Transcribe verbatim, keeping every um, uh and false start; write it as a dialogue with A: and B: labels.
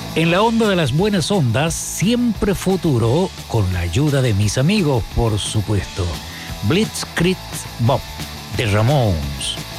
A: En la onda de las buenas ondas, siempre futuro, con la ayuda de mis amigos, por supuesto. Blitzkrieg Bob, de Ramones.